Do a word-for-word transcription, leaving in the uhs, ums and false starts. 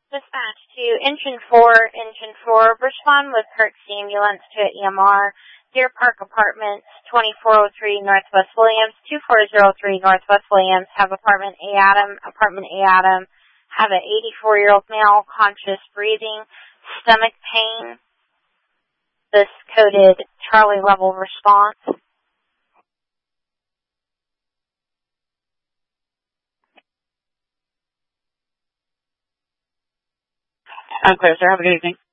Dispatch to Engine four, Engine four, respond with Hertz ambulance to E M R, Deer Park Apartments, twenty-four oh three Northwest Williams, two four zero three Northwest Williams, have apartment A Adam, apartment A Adam, have an eighty-four-year-old male, conscious breathing, stomach pain. This coded Charlie level response. I'm clear, sir. Have a good evening.